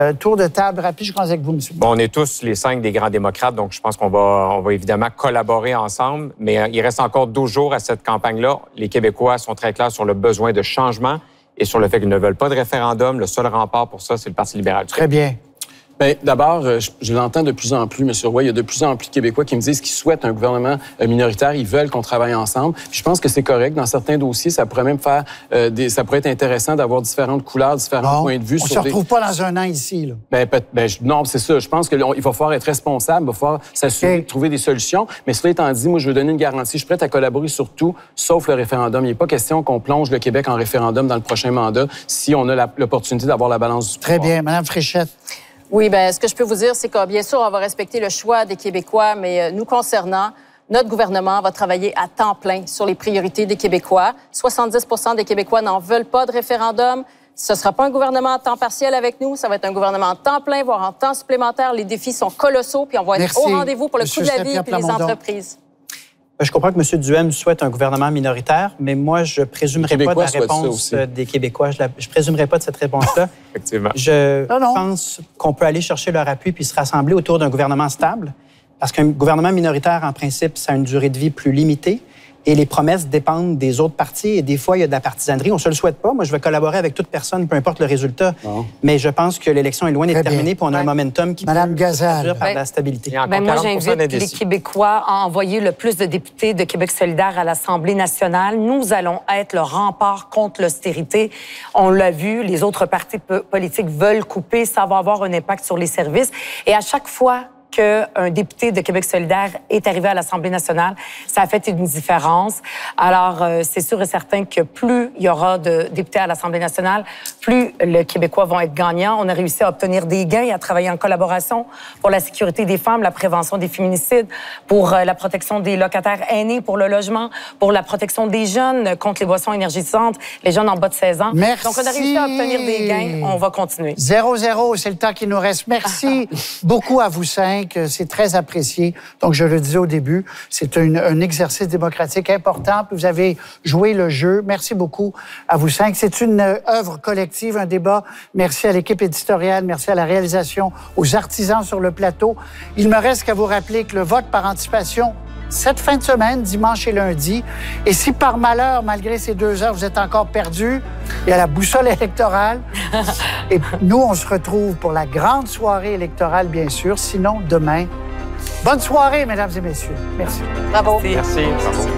Tour de table rapide, je commence avec vous, M. Bon, on est tous les 5 des grands démocrates, donc je pense qu'on va évidemment collaborer ensemble, mais il reste encore 12 jours à cette campagne-là. Les Québécois sont très clairs sur le besoin de changement et sur le fait qu'ils ne veulent pas de référendum. Le seul rempart pour ça, c'est le Parti libéral. Très bien. Bien, d'abord, je l'entends de plus en plus, M. Roy. Il y a de plus en plus de Québécois qui me disent qu'ils souhaitent un gouvernement minoritaire. Ils veulent qu'on travaille ensemble. Puis je pense que c'est correct. Dans certains dossiers, ça pourrait même faire ça pourrait être intéressant d'avoir différentes couleurs, différents points de vue. On ne se retrouve pas dans un an ici, là. Non, c'est ça. Je pense qu'il va falloir être responsable, il va falloir s'assurer de trouver des solutions. Mais cela étant dit, moi, je veux donner une garantie. Je suis prête à collaborer sur tout, sauf le référendum. Il n'est pas question qu'on plonge le Québec en référendum dans le prochain mandat si on a l'opportunité d'avoir la balance du pouvoir. Très bien. Mme Fréchette. Oui, bien, ce que je peux vous dire, c'est que, bien sûr, on va respecter le choix des Québécois, mais nous concernant, notre gouvernement va travailler à temps plein sur les priorités des Québécois. 70 % des Québécois n'en veulent pas de référendum. Ce ne sera pas un gouvernement à temps partiel avec nous, ça va être un gouvernement en temps plein, voire en temps supplémentaire. Les défis sont colossaux, puis on va être au rendez-vous pour le coût de la vie et les entreprises. Je comprends que M. Duhem souhaite un gouvernement minoritaire, mais moi, je ne présumerai pas de la réponse des Québécois. Je ne présumerai pas de cette réponse-là. Effectivement. Je pense qu'on peut aller chercher leur appui puis se rassembler autour d'un gouvernement stable, parce qu'un gouvernement minoritaire, en principe, ça a une durée de vie plus limitée. Et les promesses dépendent des autres partis. Et des fois, il y a de la partisanerie. On ne se le souhaite pas. Moi, je vais collaborer avec toute personne, peu importe le résultat. Non. Mais je pense que l'élection est loin d'être terminée, puis on a un momentum qui peut conduire par la stabilité. Moi, j'invite les Québécois à envoyer le plus de députés de Québec solidaire à l'Assemblée nationale. Nous allons être le rempart contre l'austérité. On l'a vu, les autres partis politiques veulent couper. Ça va avoir un impact sur les services. Et à chaque fois qu'un député de Québec solidaire est arrivé à l'Assemblée nationale, ça a fait une différence. Alors, c'est sûr et certain que plus il y aura de députés à l'Assemblée nationale, plus les Québécois vont être gagnants. On a réussi à obtenir des gains, à travailler en collaboration pour la sécurité des femmes, la prévention des féminicides, pour la protection des locataires aînés, pour le logement, pour la protection des jeunes contre les boissons énergisantes, les jeunes en bas de 16 ans. Merci. Donc, on a réussi à obtenir des gains. On va continuer. 0-0, c'est le temps qui nous reste. Merci beaucoup à vous 5. C'est très apprécié. Donc, je le disais au début, c'est un exercice démocratique important. Vous avez joué le jeu. Merci beaucoup à vous 5. C'est une œuvre collective, un débat. Merci à l'équipe éditoriale, merci à la réalisation, aux artisans sur le plateau. Il me reste qu'à vous rappeler que le vote par anticipation, cette fin de semaine, dimanche et lundi. Et si par malheur, malgré ces 2 heures, vous êtes encore perdu, il y a la boussole électorale. Et nous, on se retrouve pour la grande soirée électorale, bien sûr. Sinon, demain. Bonne soirée, mesdames et messieurs. Merci. Bravo. Merci. Bravo.